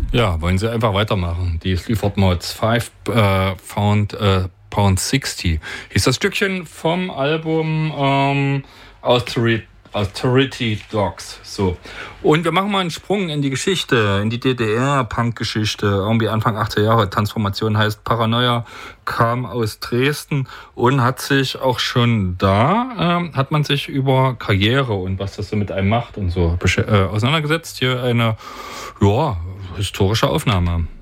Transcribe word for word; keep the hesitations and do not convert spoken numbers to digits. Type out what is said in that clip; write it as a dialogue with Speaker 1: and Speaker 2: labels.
Speaker 1: Ja, wollen Sie einfach weitermachen. Die Sleaford Mods Five äh, Pound, äh, Pound sixty hieß das Stückchen vom Album ähm, Austerity, Austerity Dogs. So. Und wir machen mal einen Sprung in die Geschichte, in die D D R-Punk-Geschichte. Irgendwie Anfang achtziger Jahre. Transformation heißt Paranoia, kam aus Dresden und hat sich auch schon da, ähm, hat man sich über Karriere und was das so mit einem macht und so besch- äh, auseinandergesetzt. Hier eine, ja, historische Aufnahme.